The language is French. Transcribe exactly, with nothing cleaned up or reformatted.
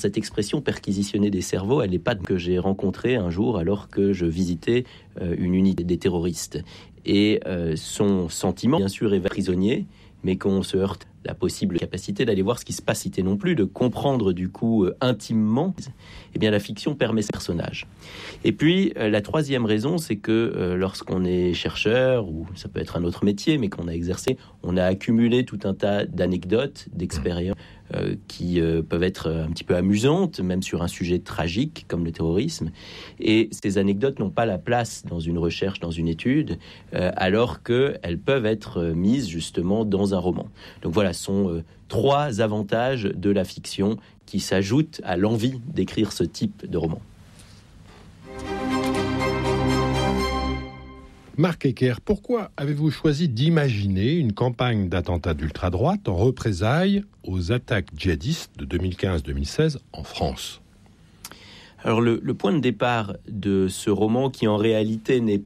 cette expression perquisitionner des cerveaux, elle n'est pas que j'ai rencontrée un jour alors que je visitais euh, une unité des terroristes. Et euh, son sentiment, bien sûr, est prisonnier, mais qu'on se heurte à la possible capacité d'aller voir ce qui se passe, cité non plus, de comprendre du coup euh, intimement, eh bien la fiction permet ce personnage. Et puis euh, la troisième raison, c'est que euh, lorsqu'on est chercheur, ou ça peut être un autre métier, mais qu'on a exercé, on a accumulé tout un tas d'anecdotes, d'expériences euh, qui euh, peuvent être un petit peu amusantes, même sur un sujet tragique comme le terrorisme. Et ces anecdotes n'ont pas la place dans une recherche, dans une étude, euh, alors qu'elles peuvent être mises justement dans un roman. Donc voilà, ce sont euh, trois avantages de la fiction qui s'ajoutent à l'envie d'écrire ce type de roman. Marc Hecker, pourquoi avez-vous choisi d'imaginer une campagne d'attentats d'ultra-droite en représailles aux attaques djihadistes de deux mille quinze deux mille seize en France ? Alors le, le point de départ de ce roman, qui en réalité n'est